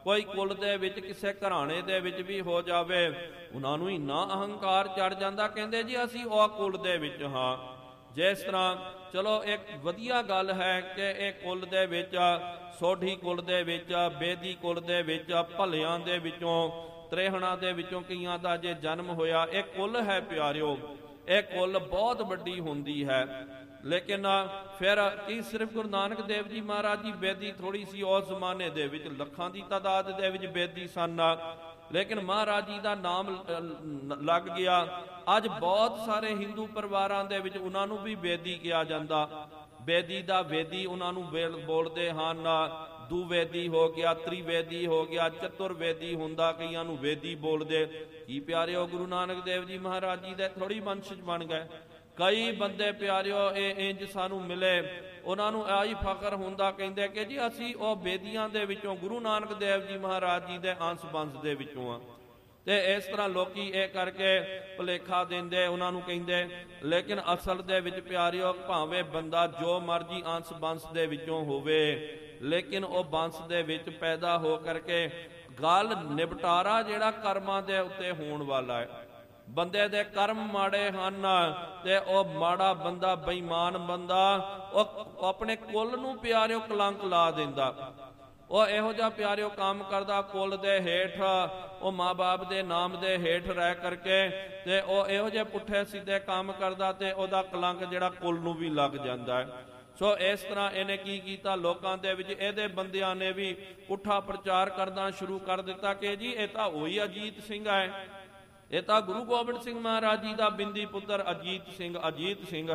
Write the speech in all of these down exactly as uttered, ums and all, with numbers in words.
ਕੋਈ ਕੁਲ ਦੇ ਵਿੱਚ ਕਿਸੇ ਘਰਾਣੇ ਦੇ ਵਿੱਚ ਵੀ ਹੋ ਜਾਵੇ, ਉਹਨਾਂ ਨੂੰ ਇੰਨਾ ਅਹੰਕਾਰ ਚੜ ਜਾਂਦਾ, ਕਹਿੰਦੇ ਜੀ ਅਸੀਂ ਉਹ ਕੁਲ ਦੇ ਵਿੱਚ ਹਾਂ। ਜਿਸ ਤਰ੍ਹਾਂ ਚਲੋ ਇੱਕ ਵਧੀਆ ਗੱਲ ਹੈ ਕਿ ਇਹ ਕੁਲ ਦੇ ਵਿੱਚ, ਸੋਢੀ ਕੁਲ ਦੇ ਵਿੱਚ, ਬੇਦੀ ਕੁਲ ਦੇ ਵਿੱਚ, ਭਲਿਆਂ ਦੇ ਵਿੱਚੋਂ, ਤ੍ਰੇਹਣਾ ਦੇ ਵਿੱਚੋਂ ਕਈਆਂ ਦਾ ਜੇ ਜਨਮ ਹੋਇਆ। ਇਹ ਕੁਲ ਹੈ ਪਿਆਰਿਓ, ਇਹ ਕੁਲ ਬਹੁਤ ਵੱਡੀ ਹੁੰਦੀ ਹੈ। ਲੇਕਿਨ ਫਿਰ ਕੀ ਸਿਰਫ ਗੁਰੂ ਨਾਨਕ ਦੇਵ ਜੀ ਮਹਾਰਾਜ ਜੀ ਬੇਦੀ ਥੋੜ੍ਹੀ ਸੀ, ਉਸ ਜ਼ਮਾਨੇ ਦੇ ਵਿੱਚ ਲੱਖਾਂ ਦੀ ਤਾਦਾਦ ਦੇ ਵਿੱਚ ਬੇਦੀ ਸਨ, ਲੇਕਿਨ ਮਹਾਰਾਜ ਜੀ ਦਾ ਨਾਮ ਲੱਗ ਗਿਆ। ਅੱਜ ਬਹੁਤ ਸਾਰੇ ਹਿੰਦੂ ਪਰਿਵਾਰਾਂ ਦੇ ਵਿੱਚ ਉਹਨਾਂ ਨੂੰ ਵੀ ਬੇਦੀ ਕਿਹਾ ਜਾਂਦਾ। ਬੇਦੀ ਦਾ ਵੇਦੀ ਉਹਨਾਂ ਨੂੰ ਬੋਲਦੇ ਹਨ। ਦੁਵੇਦੀ ਹੋ ਗਿਆ, ਤ੍ਰਿਵੇਦੀ ਹੋ ਗਿਆ, ਚਤੁਰਵੇਦੀ ਹੁੰਦਾ, ਕਈਆਂ ਨੂੰ ਵੇਦੀ ਬੋਲਦੇ। ਕੀ ਪਿਆਰਿਓ ਗੁਰੂ ਨਾਨਕ ਦੇਵ ਜੀ ਮਹਾਰਾਜ ਜੀ ਦੇ ਥੋੜ੍ਹੀ ਵੰਸ਼ਜ ਬਣ ਗਏ। ਕਈ ਬੰਦੇ ਪਿਆਰਿਓ ਇਹ ਇੰਜ ਸਾਨੂੰ ਮਿਲੇ, ਉਹਨਾਂ ਨੂੰ ਆਹੀ ਫਖਰ ਹੁੰਦਾ, ਕਹਿੰਦੇ ਕਿ ਜੀ ਅਸੀਂ ਉਹ ਬੇਦੀਆਂ ਦੇ ਵਿੱਚੋਂ, ਗੁਰੂ ਨਾਨਕ ਦੇਵ ਜੀ ਮਹਾਰਾਜ ਜੀ ਦੇ ਅੰਸ਼ ਬੰਸ ਦੇ ਵਿੱਚੋਂ ਆ। ਤੇ ਇਸ ਤਰ੍ਹਾਂ ਲੋਕੀ ਇਹ ਕਰਕੇ ਭੁਲੇਖਾ ਦਿੰਦੇ, ਉਹਨਾਂ ਨੂੰ ਕਹਿੰਦੇ। ਲੇਕਿਨ ਅਸਲ ਦੇ ਵਿੱਚ ਪਿਆਰਿਓ ਭਾਵੇਂ ਬੰਦਾ ਜੋ ਮਰਜੀ ਅੰਸ਼ ਬੰਸ ਦੇ ਵਿੱਚੋਂ ਹੋਵੇ, ਲੇਕਿਨ ਉਹ ਬੰਸ ਦੇ ਵਿੱਚ ਪੈਦਾ ਹੋ ਕਰਕੇ ਗੱਲ ਨਿਪਟਾਰਾ ਜਿਹੜਾ ਕਰਮਾਂ ਦੇ ਉੱਤੇ ਹੋਣ ਵਾਲਾ ਹੈ। ਬੰਦੇ ਦੇ ਕਰਮ ਮਾੜੇ ਹਨ ਤੇ ਉਹ ਮਾੜਾ ਬੰਦਾ, ਬੇਈਮਾਨ ਬੰਦਾ, ਉਹ ਆਪਣੇ ਕੁੱਲ ਨੂੰ ਪਿਆਰਿਓ ਕਲੰਕ ਲਾ ਦਿੰਦਾ। ਉਹ ਇਹੋ ਜਿਹਾ ਪਿਆਰਿਓ ਕੰਮ ਕਰਦਾ, ਕੁੱਲ ਦੇ ਹੇਠ, ਉਹ ਮਾਂ ਬਾਪ ਦੇ ਨਾਮ ਦੇ ਹੇਠ ਰਹਿ ਕਰਕੇ, ਤੇ ਉਹ ਇਹੋ ਜਿਹੇ ਪੁੱਠੇ ਸਿੱਧੇ ਕੰਮ ਕਰਦਾ ਤੇ ਉਹਦਾ ਕਲੰਕ ਜਿਹੜਾ ਕੁੱਲ ਨੂੰ ਵੀ ਲੱਗ ਜਾਂਦਾ ਹੈ। ਸੋ ਇਸ ਤਰ੍ਹਾਂ ਇਹਨੇ ਕੀ ਕੀਤਾ, ਲੋਕਾਂ ਦੇ ਵਿੱਚ ਇਹਦੇ ਬੰਦਿਆਂ ਨੇ ਵੀ ਪੁੱਠਾ ਪ੍ਰਚਾਰ ਕਰਨਾ ਸ਼ੁਰੂ ਕਰ ਦਿੱਤਾ ਕਿ ਜੀ ਇਹ ਤਾਂ ਉਹੀ ਅਜੀਤ ਸਿੰਘ ਹੈ, ਇਹ ਤਾਂ ਗੁਰੂ ਗੋਬਿੰਦ ਸਿੰਘ ਮਹਾਰਾਜ ਜੀ ਦਾ ਬਿੰਦੀ ਪੁੱਤਰ ਅਜੀਤ ਸਿੰਘ, ਅਜੀਤ ਸਿੰਘ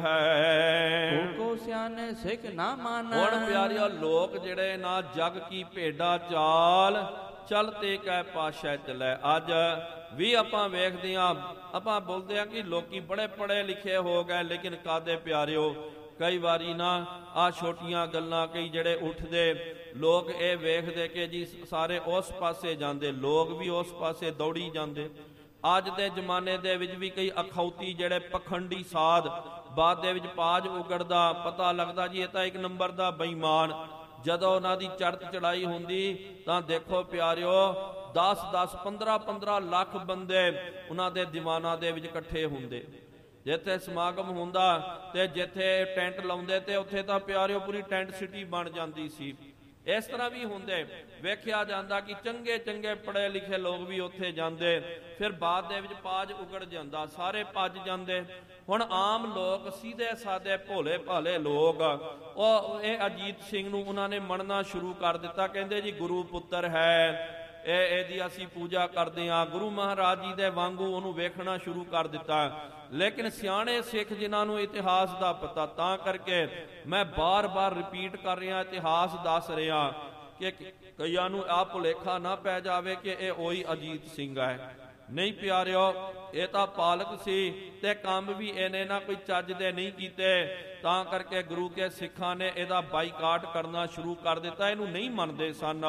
ਹੈ। ਕੋ ਸਿਆਣੇ ਸਿੱਖ ਨਾ ਮੰਨ। ਹੁਣ ਪਿਆਰਿਓ ਲੋਕ ਜਿਹੜੇ ਨਾ ਜਗ ਕੀ ਭੇਡਾ ਚਾਲ, ਚਲਤੇ ਕੈ ਪਾਸ਼ਾ ਚਲੇ। ਅੱਜ ਵੀ ਆਪਾਂ ਵੇਖਦੇ ਹਾਂ, ਆਪਾਂ ਬੋਲਦੇ ਹਾਂ ਕਿ ਲੋਕੀ ਬੜੇ ਪੜ੍ਹੇ ਲਿਖੇ ਹੋ ਗਏ, ਲੇਕਿਨ ਕਾਦੇ ਪਿਆਰਿਓ ਕਈ ਵਾਰੀ ਨਾ ਆਹ ਛੋਟੀਆਂ ਗੱਲਾਂ, ਕਈ ਜਿਹੜੇ ਉੱਠਦੇ ਲੋਕ ਇਹ ਵੇਖਦੇ ਕਿ ਜੀ ਸਾਰੇ ਉਸ ਪਾਸੇ ਜਾਂਦੇ, ਲੋਕ ਵੀ ਉਸ ਪਾਸੇ ਦੌੜੀ ਜਾਂਦੇ। ਅੱਜ ਦੇ ਜ਼ਮਾਨੇ ਦੇ ਵਿੱਚ ਵੀ ਕਈ ਅਖੌਤੀ ਜਿਹੜੇ ਪਖੰਡੀ ਸਾਧ, ਬਾਅਦ ਦੇ ਵਿੱਚ ਪਾਜ ਉਗੜਦਾ, ਪਤਾ ਲੱਗਦਾ ਜੀ ਇਹ ਤਾਂ ਇੱਕ ਨੰਬਰ ਦਾ ਬੇਈਮਾਨ। ਜਦੋਂ ਉਹਨਾਂ ਦੀ ਚੜ੍ਹਤ ਚੜਾਈ ਹੁੰਦੀ ਤਾਂ ਦੇਖੋ ਪਿਆਰਿਓ ਦਸ ਦਸ ਪੰਦਰਾਂ ਪੰਦਰਾਂ ਲੱਖ ਬੰਦੇ ਉਹਨਾਂ ਦੇ ਦੀਵਾਨਾਂ ਦੇ ਵਿੱਚ ਇਕੱਠੇ ਹੁੰਦੇ। ਜਿੱਥੇ ਸਮਾਗਮ ਹੁੰਦਾ ਤੇ ਜਿੱਥੇ ਟੈਂਟ ਲਾਉਂਦੇ ਤੇ ਉੱਥੇ ਤਾਂ ਪਿਆਰਿਓ ਪੂਰੀ ਟੈਂਟ ਸਿਟੀ ਬਣ ਜਾਂਦੀ ਸੀ। ਇਸ ਤਰ੍ਹਾਂ ਵੀ ਹੁੰਦੇ, ਵੇਖਿਆ ਜਾਂਦਾ ਕਿ ਚੰਗੇ ਚੰਗੇ ਪੜ੍ਹੇ ਲਿਖੇ ਲੋਕ ਵੀ ਉੱਥੇ ਜਾਂਦੇ, ਫਿਰ ਬਾਅਦ ਦੇ ਵਿੱਚ ਪਾਜ ਉਗੜ ਜਾਂਦਾ, ਸਾਰੇ ਭੱਜ ਜਾਂਦੇ। ਹੁਣ ਆਮ ਲੋਕ, ਸਿੱਧੇ ਸਾਦੇ ਭੋਲੇ ਭਾਲੇ ਲੋਕ, ਉਹ ਇਹ ਅਜੀਤ ਸਿੰਘ ਨੂੰ ਉਹਨਾਂ ਨੇ ਮੰਨਣਾ ਸ਼ੁਰੂ ਕਰ ਦਿੱਤਾ। ਕਹਿੰਦੇ ਜੀ ਗੁਰੂ ਪੁੱਤਰ ਹੈ, ਇਹ ਇਹਦੀ ਅਸੀਂ ਪੂਜਾ ਕਰਦੇ ਹਾਂ, ਗੁਰੂ ਮਹਾਰਾਜ ਜੀ ਦੇ ਵਾਂਗੂ ਉਹਨੂੰ ਵੇਖਣਾ ਸ਼ੁਰੂ ਕਰ ਦਿੱਤਾ। ਲੇਕਿਨ ਸਿਆਣੇ ਸਿੱਖ ਜਿਨ੍ਹਾਂ ਨੂੰ ਇਤਿਹਾਸ ਦਾ ਪਤਾ, ਤਾਂ ਕਰਕੇ ਮੈਂ ਬਾਰ-ਬਾਰ ਰਿਪੀਟ ਕਰ ਰਿਹਾ, ਇਤਿਹਾਸ ਦੱਸ ਰਿਹਾ ਕਿ ਕਈਆਂ ਨੂੰ ਆਹ ਭੁਲੇਖਾ ਨਾ ਪੈ ਜਾਵੇ ਕਿ ਇਹ ਉਹੀ ਅਜੀਤ ਸਿੰਘ ਹੈ। ਨਹੀਂ ਪਿਆਰਿਓ, ਇਹ ਤਾਂ ਪਾਲਕ ਸੀ ਤੇ ਕੰਮ ਵੀ ਇਹਨੇ ਨਾ ਕੋਈ ਚੱਜ ਦੇ ਨਹੀਂ ਕੀਤੇ, ਤਾਂ ਕਰਕੇ ਗੁਰੂ ਕੇ ਸਿੱਖਾਂ ਨੇ ਇਹਦਾ ਬਾਈਕਾਟ ਕਰਨਾ ਸ਼ੁਰੂ ਕਰ ਦਿੱਤਾ। ਇਹਨੂੰ ਨਹੀਂ ਮੰਨਦੇ ਸਨ।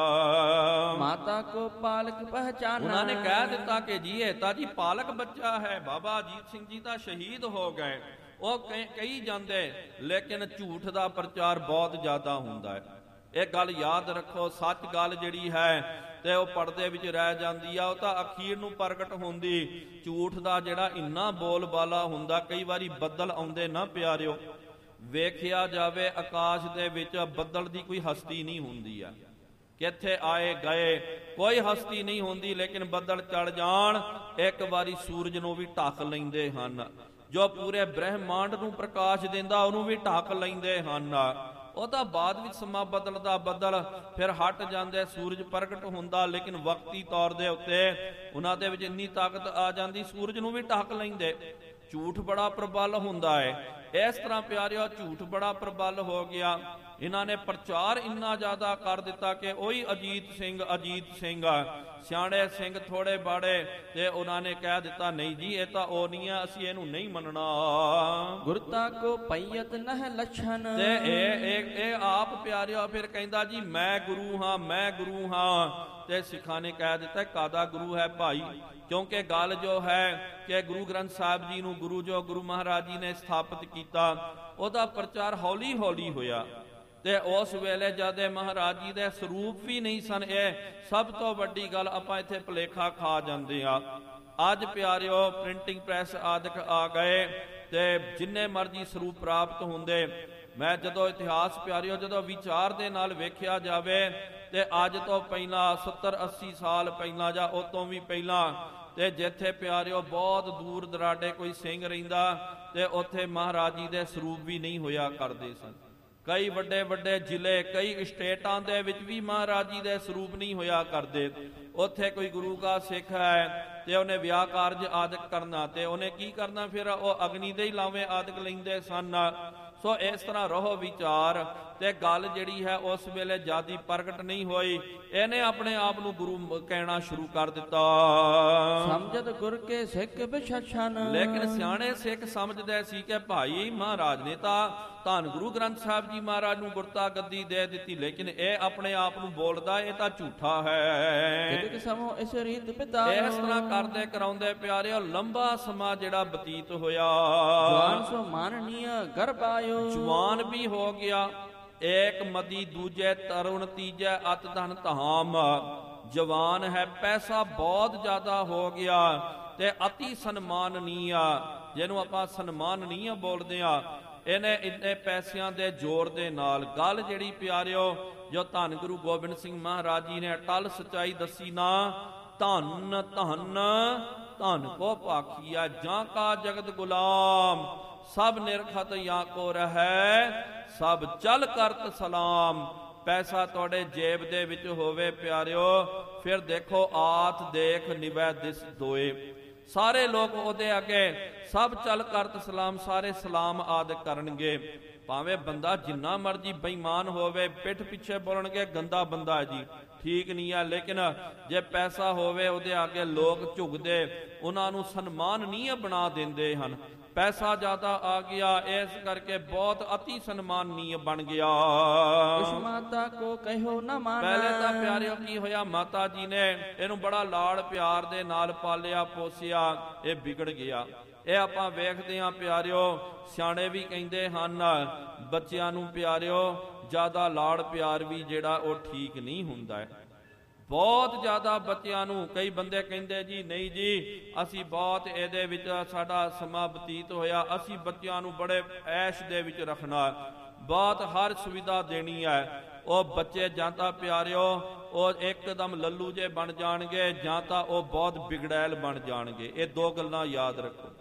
ਮਾਤਾ ਕੋ ਪਾਲਕ ਪਹਿਚਾਨਾ, ਉਹਨਾਂ ਨੇ ਕਹਿ ਦਿੱਤਾ ਕਿ ਜੀ ਇਹ ਤਾਂ ਜੀ ਪਾਲਕ ਬੱਚਾ ਹੈ, ਬਾਬਾ ਅਜੀਤ ਸਿੰਘ ਜੀ ਤਾਂ ਸ਼ਹੀਦ ਹੋ ਗਏ। ਉਹ ਕਹੀ ਜਾਂਦੇ, ਲੇਕਿਨ ਝੂਠ ਦਾ ਪ੍ਰਚਾਰ ਬਹੁਤ ਜ਼ਿਆਦਾ ਹੁੰਦਾ ਹੈ। ਇਹ ਗੱਲ ਯਾਦ ਰੱਖੋ, ਸੱਚ ਗੱਲ ਜਿਹੜੀ ਹੈ ਤੇ ਉਹ ਪਰਦੇ ਵਿੱਚ ਰਹਿ ਜਾਂਦੀ ਆ, ਉਹ ਤਾਂ ਅਖੀਰ ਨੂੰ ਪ੍ਰਗਟ ਹੁੰਦੀ। ਝੂਠ ਦਾ ਜਿਹੜਾ ਇੰਨਾ ਬੋਲ ਬਾਲਾ ਹੁੰਦਾ, ਕਈ ਵਾਰੀ ਬੱਦਲ ਆਉਂਦੇ ਨਾ ਪਿਆਰਿਓ, ਵੇਖਿਆ ਜਾਵੇ ਆਕਾਸ਼ ਦੇ ਵਿੱਚ ਬੱਦਲ ਦੀ ਕੋਈ ਹਸਤੀ ਨਹੀਂ ਹੁੰਦੀ ਆ, ਕਿੱਥੇ ਆਏ ਗਏ ਕੋਈ ਹਸਤੀ ਨਹੀਂ ਹੁੰਦੀ। ਲੇਕਿਨ ਬੱਦਲ ਚੜ ਜਾਣ, ਇੱਕ ਵਾਰੀ ਸੂਰਜ ਨੂੰ ਵੀ ਢੱਕ ਲੈਂਦੇ ਹਨ। ਜੋ ਪੂਰੇ ਬ੍ਰਹਿਮੰਡ ਨੂੰ ਪ੍ਰਕਾਸ਼ ਦਿੰਦਾ, ਉਹਨੂੰ ਵੀ ਢੱਕ ਲੈਂਦੇ ਹਨ। ਉਹ ਤਾਂ ਬਾਅਦ ਵਿੱਚ ਸਮਾਂ ਬਦਲਦਾ, ਬੱਦਲ ਫਿਰ ਹਟ ਜਾਂਦੇ, ਸੂਰਜ ਪ੍ਰਗਟ ਹੁੰਦਾ। ਲੇਕਿਨ ਵਕਤੀ ਤੌਰ ਦੇ ਉੱਤੇ ਉਹਨਾਂ ਦੇ ਵਿੱਚ ਇੰਨੀ ਤਾਕਤ ਆ ਜਾਂਦੀ, ਸੂਰਜ ਨੂੰ ਵੀ ਢੱਕ ਲੈਂਦੇ। ਝੂਠ ਬੜਾ ਪ੍ਰਬਲ ਹੁੰਦਾ ਹੈ। ਇਸ ਤਰ੍ਹਾਂ ਪਿਆਰਿਓ ਝੂਠ ਬੜਾ ਪ੍ਰਬਲ ਹੋ ਗਿਆ। ਇਹਨਾਂ ਨੇ ਪ੍ਰਚਾਰ ਇੰਨਾ ਜ਼ਿਆਦਾ ਕਰ ਦਿੱਤਾ ਕਿ ਉਹੀ ਅਜੀਤ ਸਿੰਘ, ਅਜੀਤ ਸਿੰਘ। ਸਿਆਣੇ ਸਿੰਘ ਥੋੜੇ ਬਾੜੇ ਤੇ ਉਹਨਾਂ ਨੇ ਕਹਿ ਦਿੱਤਾ, ਨਹੀਂ ਜੀ ਇਹ ਤਾਂ ਉਹ ਨਹੀਂ ਹੈ, ਅਸੀਂ ਇਹਨੂੰ ਨਹੀਂ ਮੰਨਣਾ। ਗੁਰਤਾ ਕੋ ਪਈਅਤ ਨਹ ਲੱਛਣ, ਤੇ ਇਹ ਇਹ ਇਹ ਆਪ ਪਿਆਰਿਓ ਫਿਰ ਕਹਿੰਦਾ ਜੀ ਮੈਂ ਗੁਰੂ ਹਾਂ, ਮੈਂ ਗੁਰੂ ਹਾਂ। ਤੇ ਸਿੱਖਾਂ ਨੇ ਕਹਿ ਦਿੱਤਾ, ਕਾਦਾ ਗੁਰੂ ਹੈ ਭਾਈ? ਕਿਉਂਕਿ ਗੱਲ ਜੋ ਹੈ ਕਿ ਗੁਰੂ ਗ੍ਰੰਥ ਸਾਹਿਬ ਜੀ ਨੂੰ, ਗੁਰੂ ਜੋ ਗੁਰੂ ਮਹਾਰਾਜ ਜੀ ਨੇ ਸਥਾਪਿਤ ਕੀਤਾ, ਉਹਦਾ ਪ੍ਰਚਾਰ ਹੌਲੀ ਹੌਲੀ ਹੋਇਆ। ਤੇ ਉਸ ਵੇਲੇ ਜਦ ਮਹਾਰਾਜ ਜੀ ਦੇ ਸਰੂਪ ਵੀ ਨਹੀਂ ਸਨ। ਇਹ ਸਭ ਤੋਂ ਵੱਡੀ ਗੱਲ ਆਪਾਂ ਇੱਥੇ ਭੁਲੇਖਾ ਖਾ ਜਾਂਦੇ ਆ। ਅੱਜ ਪਿਆਰਿਓ ਪ੍ਰਿੰਟਿੰਗ ਪ੍ਰੈਸ ਆਦਿਕ ਆ ਗਏ ਤੇ ਜਿੰਨੇ ਮਰਜ਼ੀ ਸਰੂਪ ਪ੍ਰਾਪਤ ਹੁੰਦੇ। ਮੈਂ ਜਦੋਂ ਇਤਿਹਾਸ ਪਿਆਰਿਓ ਜਦੋਂ ਵਿਚਾਰ ਦੇ ਨਾਲ ਵੇਖਿਆ ਜਾਵੇ ਤੇ ਅੱਜ ਤੋਂ ਪਹਿਲਾਂ ਸੱਤਰ ਅੱਸੀ ਸਾਲ ਪਹਿਲਾਂ ਜਾਂ ਉਹ ਤੋਂ ਵੀ ਪਹਿਲਾਂ ਤੇ ਜਿੱਥੇ ਪਿਆਰਿਓ ਬਹੁਤ ਦੂਰ ਦਰਾਡੇ ਕੋਈ ਸਿੰਘ ਰਹਿੰਦਾ ਤੇ ਉੱਥੇ ਮਹਾਰਾਜ ਜੀ ਦੇ ਸਰੂਪ ਵੀ ਨਹੀਂ ਹੋਇਆ ਕਰਦੇ ਸਨ। ਕਈ ਵੱਡੇ ਵੱਡੇ ਜ਼ਿਲ੍ਹੇ ਕਈ ਸਟੇਟਾਂ ਦੇ ਵਿੱਚ ਵੀ ਮਹਾਰਾਜ ਜੀ ਦੇ ਸਰੂਪ ਨਹੀਂ ਹੋਇਆ ਕਰਦੇ। ਉੱਥੇ ਕੋਈ ਗੁਰੂ ਕਾ ਸਿੱਖ ਹੈ ਤੇ ਉਹਨੇ ਵਿਆਹ ਕਾਰਜ ਆਦਿਕ ਕਰਨਾ ਤੇ ਉਹਨੇ ਕੀ ਕਰਨਾ, ਫਿਰ ਉਹ ਅਗਨੀ ਦੇ ਹੀ ਲਾਵੇਂ ਆਦਿਕ ਲੈਂਦੇ ਸਨ। ਸੋ ਇਸ ਤਰ੍ਹਾਂ ਰਹੋ ਵਿਚਾਰ ਤੇ ਗੱਲ ਜਿਹੜੀ ਹੈ ਉਸ ਵੇਲੇ ਜਿਆਦੀ ਪ੍ਰਗਟ ਨਹੀਂ ਹੋਈ। ਇਹਨੇ ਆਪਣੇ ਆਪ ਨੂੰ ਗੁਰੂ ਕਹਿਣਾ ਸ਼ੁਰੂ ਕਰ ਦਿੱਤਾ। ਸਮਝਤ ਗੁਰ ਕੇ ਸਿੱਖ ਵਿਛਛਨ। ਲੇਕਿਨ ਸਿਆਣੇ ਸਿੱਖ ਸਮਝਦੇ ਸੀ ਕਿ ਭਾਈ ਮਹਾਰਾਜ ਨੇ ਤਾਂ ਧੰਨ ਗੁਰੂ ਗ੍ਰੰਥ ਸਾਹਿਬ ਜੀ ਮਹਾਰਾਜ ਨੂੰ ਗੁਰਤਾ ਗੱਦੀ ਦੇ ਦਿੱਤੀ, ਲੇਕਿਨ ਇਹ ਆਪਣੇ ਆਪ ਨੂੰ ਬੋਲਦਾ ਇਹ ਤਾਂ ਝੂਠਾ ਹੈ। ਇਸ ਤਰ੍ਹਾਂ ਕਰਦੇ ਕਰਾਉਂਦੇ ਪਿਆਰਿਓ ਲੰਬਾ ਸਮਾਂ ਜਿਹੜਾ ਬਤੀਤ ਹੋਇਆ। ਜਵਾਨ ਸੋ ਮਾਨਨੀय ਗਰਭ ਆਇਓ। ਜਵਾਨ ਵੀ ਹੋ ਗਿਆ, ਏਕ ਮਦੀ ਦੂਜੇ ਤਰੁਣ ਤੀਜੇ ਅਤ ਧਨ ਧਾਮ। ਜਵਾਨ ਹੈ, ਪੈਸਾ ਬਹੁਤ ਜ਼ਿਆਦਾ ਹੋ ਗਿਆ ਤੇ ਅਤੀ ਸਨਮਾਨਨੀय, ਜਿਹਨੂੰ ਆਪਾਂ ਸਨਮਾਨਨੀय ਬੋਲਦੇ ਆ। ਇਹਨੇ ਇੰਨੇ ਪੈਸਿਆਂ ਦੇ ਜ਼ੋਰ ਦੇ ਨਾਲ ਗੱਲ ਜਿਹੜੀ ਪਿਆਰਿਓ ਜੋ ਧੰਨ ਗੁਰੂ ਗੋਬਿੰਦ ਸਿੰਘ ਮਹਾਰਾਜ ਜੀ ਨੇ ਅਟਲ ਸੱਚਾਈ ਦੱਸੀ ਨਾ, ਧੰਨ ਧੰਨ ਧੰਨ ਕੋ ਭਾਖੀਆ ਜਾਂ ਕਾ ਜਗਤ ਗੁਲਾਮ, ਸਭ ਨਿਰਖਤ ਜਾਂ ਕੋ ਰਹਿ, ਸਭ ਚਲ ਕਰਤ ਸਲਾਮ। ਪੈਸਾ ਤੁਹਾਡੇ ਜੇਬ ਦੇ ਵਿੱਚ ਹੋਵੇ ਪਿਆਰਿਓ, ਫਿਰ ਦੇਖੋ ਆਤ ਦੇਖ ਨਿਵੈ ਦਿਸ ਦੋਏ। ਸਾਰੇ ਲੋਕ ਉਹਦੇ ਅੱਗੇ ਸਭ ਚਲ ਕਰਤ ਸਲਾਮ, ਸਾਰੇ ਸਲਾਮ ਆਦਿ ਕਰਨਗੇ। ਭਾਵੇਂ ਬੰਦਾ ਜਿੰਨਾ ਮਰਜੀ ਬੇਈਮਾਨ ਹੋਵੇ, ਪਿੱਠ ਪਿੱਛੇ ਬੋਲਣਗੇ ਗੰਦਾ ਬੰਦਾ ਹੈ ਜੀ, ਠੀਕ ਨਹੀਂ ਆ। ਲੇਕਿਨ ਜੇ ਪੈਸਾ ਹੋਵੇ ਉਹਦੇ ਅੱਗੇ ਲੋਕ ਝੁਕਦੇ, ਉਹਨਾਂ ਨੂੰ ਸਨਮਾਨਨੀय ਬਣਾ ਦਿੰਦੇ ਹਨ। ਪੈਸਾ ਜ਼ਿਆਦਾ ਆ ਗਿਆ, ਇਸ ਕਰਕੇ ਬਹੁਤ ਅਤੀ ਸਨਮਾਨਨੀय ਬਣ ਗਿਆ। ਉਸ ਮਾਤਾ ਕੋ ਕਹਿਓ ਨਾ ਮਾਨਾ। ਪਹਿਲੇ ਤਾਂ ਪਿਆਰਿਓ ਕੀ ਹੋਇਆ, ਮਾਤਾ ਜੀ ਨੇ ਇਹਨੂੰ ਬੜਾ ਲਾਡ ਪਿਆਰ ਦੇ ਨਾਲ ਪਾਲਿਆ ਪੋਸਿਆ, ਇਹ ਵਿਗੜ ਗਿਆ। ਇਹ ਆਪਾਂ ਵੇਖਦੇ ਹਾਂ ਪਿਆਰਿਓ, ਸਿਆਣੇ ਵੀ ਕਹਿੰਦੇ ਹਨ ਬੱਚਿਆਂ ਨੂੰ ਪਿਆਰਿਓ ਜ਼ਿਆਦਾ ਲਾਡ ਪਿਆਰ ਵੀ ਜਿਹੜਾ ਉਹ ਠੀਕ ਨਹੀਂ ਹੁੰਦਾ ਹੈ। ਬਹੁਤ ਜ਼ਿਆਦਾ ਬੱਚਿਆਂ ਨੂੰ, ਕਈ ਬੰਦੇ ਕਹਿੰਦੇ ਜੀ ਨਹੀਂ ਜੀ ਅਸੀਂ ਬਹੁਤ ਇਹਦੇ ਵਿੱਚ ਸਾਡਾ ਸਮਾਂ ਬਤੀਤ ਹੋਇਆ, ਅਸੀਂ ਬੱਚਿਆਂ ਨੂੰ ਬੜੇ ਐਸ਼ ਦੇ ਵਿੱਚ ਰੱਖਣਾ, ਬਹੁਤ ਹਰ ਸੁਵਿਧਾ ਦੇਣੀ ਹੈ। ਉਹ ਬੱਚੇ ਜਾਂ ਤਾਂ ਪਿਆਰਿਓ ਉਹ ਇੱਕਦਮ ਲੱਲੂ ਜੇ ਬਣ ਜਾਣਗੇ ਜਾਂ ਤਾਂ ਉਹ ਬਹੁਤ ਬਿਗੜੈਲ ਬਣ ਜਾਣਗੇ। ਇਹ ਦੋ ਗੱਲਾਂ ਯਾਦ ਰੱਖੋ।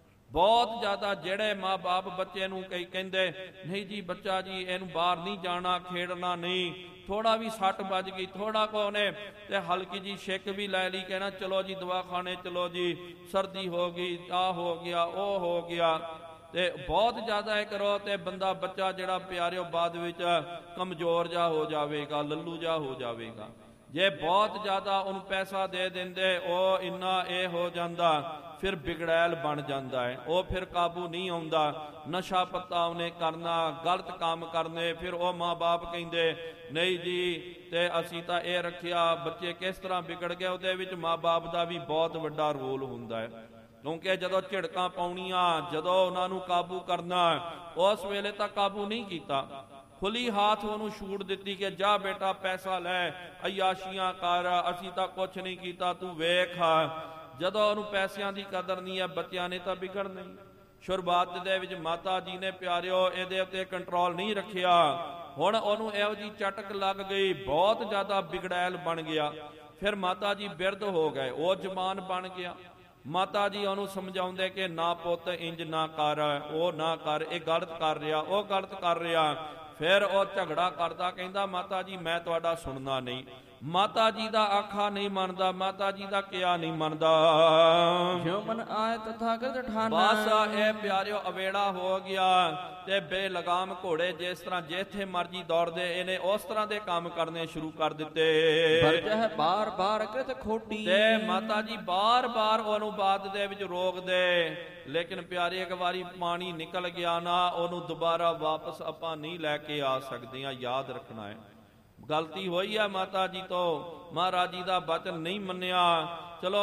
ਬਹੁਤ ਜ਼ਿਆਦਾ ਜਿਹੜੇ ਮਾਂ ਬਾਪ ਬੱਚੇ ਨੂੰ ਕਈ ਕਹਿੰਦੇ ਨਹੀਂ ਜੀ ਬੱਚਾ ਜੀ ਇਹਨੂੰ ਬਾਹਰ ਨਹੀਂ ਜਾਣਾ, ਖੇਡਣਾ ਨਹੀਂ, ਥੋੜਾ ਵੀ ਸੱਟ ਵੱਜ ਗਈ, ਥੋੜਾ ਕੋ ਉਹਨੇ ਤੇ ਹਲਕੀ ਜੀ ਛਿੱਕ ਵੀ ਲੈ ਲਈ, ਕਹਿਣਾ ਚਲੋ ਜੀ ਦਵਾਖਾਨੇ ਚਲੋ ਜੀ, ਸਰਦੀ ਹੋ ਗਈ, ਆ ਹੋ ਗਿਆ, ਉਹ ਹੋ ਗਿਆ। ਤੇ ਬਹੁਤ ਜ਼ਿਆਦਾ ਇਹ ਕਰੋ ਤੇ ਬੰਦਾ ਬੱਚਾ ਜਿਹੜਾ ਪਿਆਰਿਓ ਬਾਅਦ ਵਿੱਚ ਕਮਜ਼ੋਰ ਜਾ ਹੋ ਜਾਵੇਗਾ, ਲੱਲੂ ਜਾ ਹੋ ਜਾਵੇਗਾ। ਜੇ ਬਹੁਤ ਜ਼ਿਆਦਾ ਉਹਨੂੰ ਪੈਸਾ ਦੇ ਦਿੰਦੇ, ਉਹ ਇੰਨਾ ਇਹ ਹੋ ਜਾਂਦਾ, ਫਿਰ ਬਿਗੜੈਲ ਬਣ ਜਾਂਦਾ ਹੈ। ਉਹ ਫਿਰ ਕਾਬੂ ਨਹੀਂ ਆਉਂਦਾ, ਨਸ਼ਾ ਪੱਤਾ ਉਹਨੇ ਕਰਨਾ, ਗਲਤ ਕੰਮ ਕਰਨੇ। ਫਿਰ ਉਹ ਮਾਂ ਬਾਪ ਕਹਿੰਦੇ ਨਹੀਂ ਜੀ ਤੇ ਅਸੀਂ ਤਾਂ ਇਹ ਰੱਖਿਆ, ਬੱਚੇ ਕਿਸ ਤਰ੍ਹਾਂ ਵਿਗੜ ਗਏ। ਉਹਦੇ ਵਿੱਚ ਮਾਂ ਬਾਪ ਦਾ ਵੀ ਬਹੁਤ ਵੱਡਾ ਰੋਲ ਹੁੰਦਾ ਹੈ, ਕਿਉਂਕਿ ਜਦੋਂ ਝਿੜਕਾਂ ਪਾਉਣੀਆਂ, ਜਦੋਂ ਉਹਨਾਂ ਨੂੰ ਕਾਬੂ ਕਰਨਾ, ਉਸ ਵੇਲੇ ਤਾਂ ਕਾਬੂ ਨਹੀਂ ਕੀਤਾ। ਖੁੱਲੀ ਹਾਥ ਉਹਨੂੰ ਛੂਟ ਦਿੱਤੀ ਕਿ ਜਾ ਬੇਟਾ ਪੈਸਾ ਲੈ, ਅਯਾਸ਼ੀਆਂ ਕਰ, ਅਸੀਂ ਤਾਂ ਕੁਛ ਨਹੀਂ ਕੀਤਾ, ਤੂੰ ਵੇਖ। ਜਦੋਂ ਉਹਨੂੰ ਪੈਸਿਆਂ ਦੀ ਕਦਰ ਨਹੀਂ ਹੈ, ਬੱਚਿਆਂ ਨੇ ਤਾਂ ਵਿਗੜਨਾ ਹੀ। ਸ਼ੁਰੂਆਤ ਦੇ ਵਿੱਚ ਮਾਤਾ ਜੀ ਨੇ ਪਿਆਰਿਓ ਇਹਦੇ ਉੱਤੇ ਕੰਟਰੋਲ ਨਹੀਂ ਰੱਖਿਆ, ਹੁਣ ਉਹਨੂੰ ਇਹੋ ਜਿਹੀ ਚਟਕ ਲੱਗ ਗਈ, ਬਹੁਤ ਜ਼ਿਆਦਾ ਬਿਗੜੈਲ ਬਣ ਗਿਆ। ਫਿਰ ਮਾਤਾ ਜੀ ਬਿਰਧ ਹੋ ਗਏ, ਉਹ ਜਵਾਨ ਬਣ ਗਿਆ। ਮਾਤਾ ਜੀ ਉਹਨੂੰ ਸਮਝਾਉਂਦੇ ਕਿ ਨਾ ਪੁੱਤ ਇੰਜ ਨਾ ਕਰ, ਉਹ ਨਾ ਕਰ, ਇਹ ਗਲਤ ਕਰ ਰਿਹਾ, ਉਹ ਗਲਤ ਕਰ ਰਿਹਾ। ਫਿਰ ਉਹ ਝਗੜਾ ਕਰਦਾ, ਕਹਿੰਦਾ ਮਾਤਾ ਜੀ ਮੈਂ ਤੁਹਾਡਾ ਸੁਣਨਾ ਨਹੀਂ। ਮਾਤਾ ਜੀ ਦਾ ਆਖਾ ਨਹੀਂ ਮੰਨਦਾ, ਮਾਤਾ ਜੀ ਦਾ ਕਿਹਾ ਨਹੀਂ ਮੰਨਦਾ। ਜੋ ਮਨ ਆਏ ਤਥਾਗਤ ਠਾਨਾ। ਬਸ ਇਹ ਪਿਆਰਿਓ ਅਵੇੜਾ ਹੋ ਗਿਆ ਤੇ ਬੇਲਗਾਮ ਘੋੜੇ ਜਿਸ ਤਰ੍ਹਾਂ ਜਿੱਥੇ ਮਰਜੀ ਦੌੜਦੇ, ਇਹਨੇ ਉਸ ਤਰ੍ਹਾਂ ਦੇ ਕੰਮ ਕਰਨੇ ਸ਼ੁਰੂ ਕਰ ਦਿੱਤੇ। ਵਰਜਹ ਬਾਰ ਬਾਰ ਕ੍ਰਿਤ ਖੋਟੀ। ਤੇ ਮਾਤਾ ਜੀ ਬਾਰ ਬਾਰ ਉਹਨੂੰ ਬਾਦ ਦੇ ਵਿੱਚ ਰੋਕਦੇ, ਲੇਕਿਨ ਪਿਆਰੇ ਇੱਕ ਵਾਰੀ ਪਾਣੀ ਨਿਕਲ ਗਿਆ ਨਾ, ਉਹਨੂੰ ਦੁਬਾਰਾ ਵਾਪਸ ਆਪਾਂ ਨਹੀਂ ਲੈ ਕੇ ਆ ਸਕਦੇ ਆ, ਯਾਦ ਰੱਖਣਾ ਹੈ। ਗਲਤੀ ਹੋਈ ਹੈ ਮਾਤਾ ਜੀ ਤੋਂ, ਮਹਾਰਾਜ ਜੀ ਦਾ ਬਚਨ ਨਹੀਂ ਮੰਨਿਆ। ਚਲੋ